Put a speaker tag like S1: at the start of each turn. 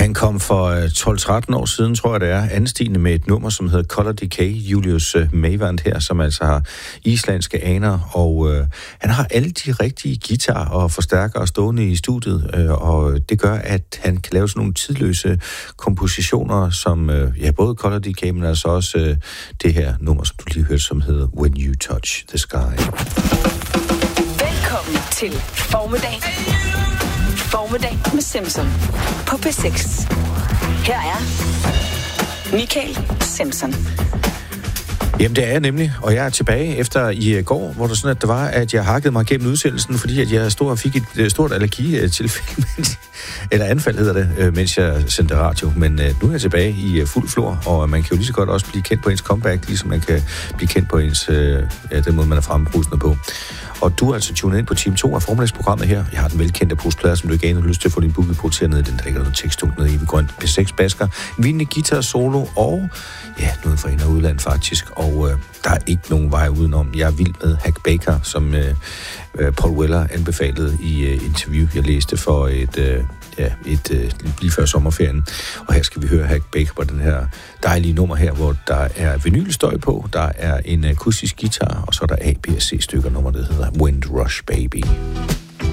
S1: Han kom for 12-13 år siden, tror jeg det er, anstigende med et nummer, som hedder Color Decay, Julius Mavand her, som altså har islandske aner, og han har alle de rigtige guitar og forstærkere stående i studiet, og det gør, at han kan lave sådan nogle tidløse kompositioner, som både Color Decay, men altså også det her nummer, som du lige hørte, som hedder When You Touch the Sky.
S2: Velkommen til Formiddag. Formiddag med Simpson på P6. Her er Michael Simpson.
S1: Jamen det er jeg nemlig, og jeg er tilbage efter i går, hvor der sådan, at det var, at jeg hakkede mig gennem udsendelsen, fordi at jeg fik et stort allergitilfælde, eller anfald hedder det, mens jeg sendte radio. Men nu er jeg tilbage i fuld flor, og man kan jo lige så godt også blive kendt på ens comeback, ligesom man kan blive kendt på ens, den måde, man er frembrusende på. Og du er altså tunet ind på time 2 af formiddagsprogrammet her. Jeg har den velkendte postplade, som du ikke har lyst til at få din boogie på til hernede. Den der ligger noget tekstung nede i grønt P6 basker. Vindende guitar solo og noget fra ind- og udland faktisk. Og der er ikke nogen vej udenom. Jeg er vild med Hack Baker, som Paul Weller anbefalede i interview, jeg læste for lige før sommerferien. Og her skal vi høre Hack Baker på den her dejlige nummer her, hvor der er vinylstøj på, der er en akustisk guitar, og så er der A, B og C stykker nummer, der hedder Wind Rush Baby.